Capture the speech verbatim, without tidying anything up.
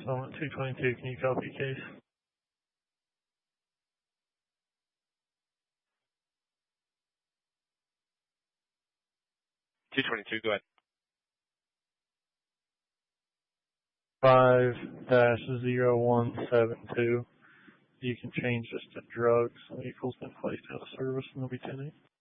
I'm at two twenty-two. Can you copy case? two twenty-two, go ahead. five dash zero one seven two. You can change this to drugs. Vehicle's been placed out of service and they'll be ten eight.